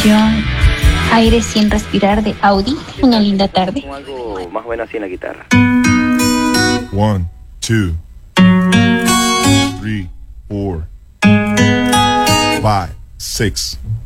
canción Aire sin respirar de Audi. Una linda tarde. Algo más o menos así en la guitarra. 1, 2, 3, 4, 5, 6.